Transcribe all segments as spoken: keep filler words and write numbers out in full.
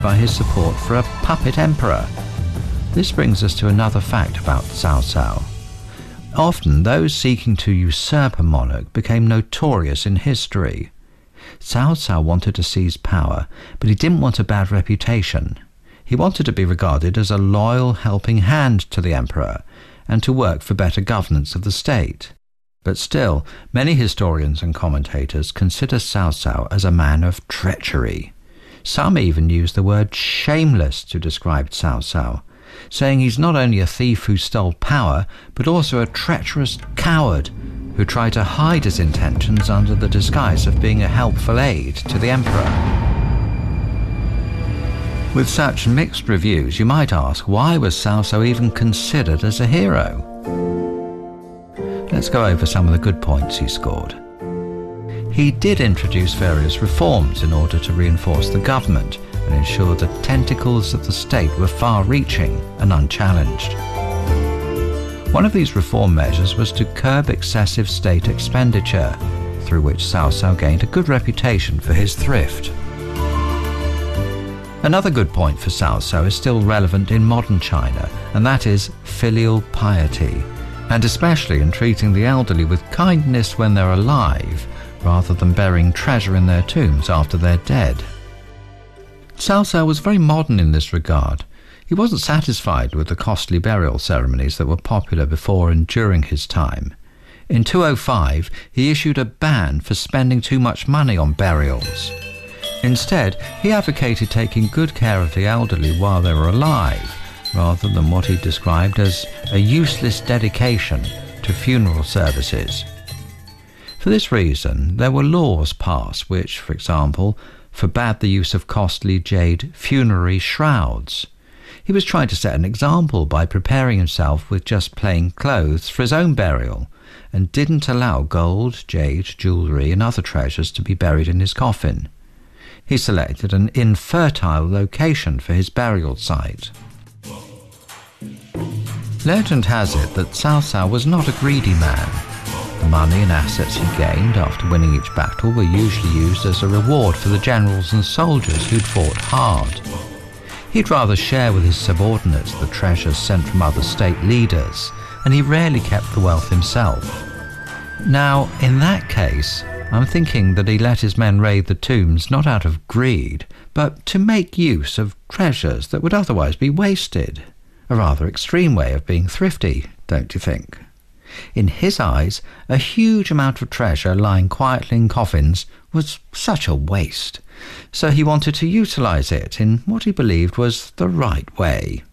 by his support for a puppet emperor. This brings us to another fact about Cao Cao. Often those seeking to usurp a monarch became notorious in history. Cao Cao wanted to seize power, but he didn't want a bad reputation. He wanted to be regarded as a loyal helping hand to the emperor and to work for better governance of the state. But still, many historians and commentators consider Cao Cao as a man of treachery. Some even use the word shameless to describe Cao Cao, saying he's not only a thief who stole power, but also a treacherous coward who tried to hide his intentions under the disguise of being a helpful aide to the emperor. With such mixed reviews, you might ask, why was Cao Cao even considered as a hero? Let's go over some of the good points he scored. He did introduce various reforms in order to reinforce the government and ensure the tentacles of the state were far-reaching and unchallenged. One of these reform measures was to curb excessive state expenditure, through which Cao Cao gained a good reputation for his thrift. Another good point for Cao Cao is still relevant in modern China, and that is filial piety, and especially in treating the elderly with kindness when they're alive, rather than burying treasure in their tombs after they're dead. Cao Cao was very modern in this regard. He wasn't satisfied with the costly burial ceremonies that were popular before and during his time. In two oh five, he issued a ban for spending too much money on burials. Instead, he advocated taking good care of the elderly while they were alive, rather than what he described as a useless dedication to funeral services. For this reason, there were laws passed which, for example, forbade the use of costly jade funerary shrouds. He was trying to set an example by preparing himself with just plain clothes for his own burial, and didn't allow gold, jade, jewellery and other treasures to be buried in his coffin. He selected an infertile location for his burial site. Legend has it that Cao Cao was not a greedy man. The money and assets he gained after winning each battle were usually used as a reward for the generals and soldiers who'd fought hard. He'd rather share with his subordinates the treasures sent from other state leaders, and he rarely kept the wealth himself. Now, in that case, I'm thinking that he let his men raid the tombs not out of greed, but to make use of treasures that would otherwise be wasted. A rather extreme way of being thrifty, don't you think? In his eyes, a huge amount of treasure lying quietly in coffins was such a waste, so he wanted to utilize it in what he believed was the right way.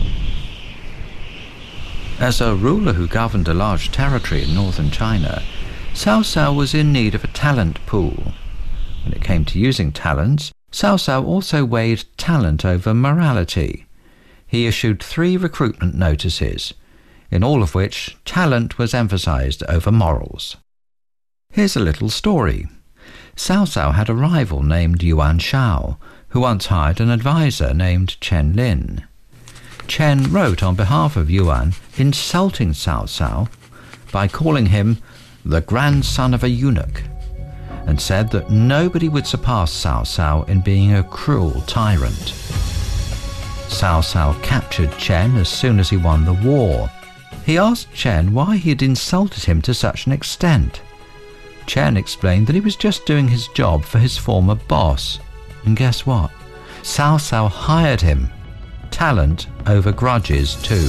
As a ruler who governed a large territory in northern China, Cao Cao was in need of a talent pool. When it came to using talents, Cao Cao also weighed talent over morality. He issued three recruitment notices, in all of which talent was emphasized over morals. Here's a little story. Cao Cao had a rival named Yuan Shao, who once hired an advisor named Chen Lin. Chen wrote on behalf of Yuan, insulting Cao Cao by calling him the grandson of a eunuch, and said that nobody would surpass Cao Cao in being a cruel tyrant. Cao Cao captured Chen as soon as he won the war. He asked Chen why he had insulted him to such an extent. Chen explained that he was just doing his job for his former boss. And guess what? Cao Cao hired him. Talent over grudges too.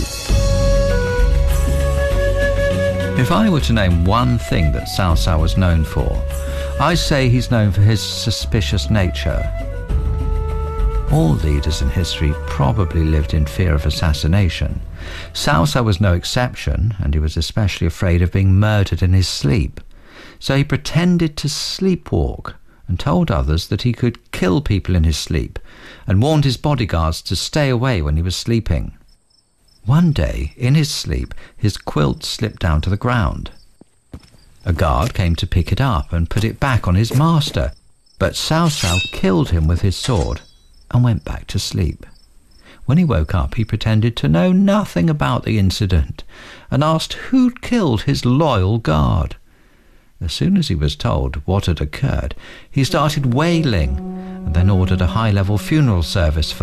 If I were to name one thing that Cao Cao was known for, I say he's known for his suspicious nature. All leaders in history probably lived in fear of assassination. Cao Cao was no exception, and he was especially afraid of being murdered in his sleep. So he pretended to sleepwalk and told others that he could kill people in his sleep, and warned his bodyguards to stay away when he was sleeping. One day, in his sleep, his quilt slipped down to the ground. A guard came to pick it up and put it back on his master, but Cao Cao killed him with his sword and went back to sleep. When he woke up, he pretended to know nothing about the incident and asked who'd killed his loyal guard. As soon as he was told what had occurred, he started wailing, and then ordered a high-level funeral service for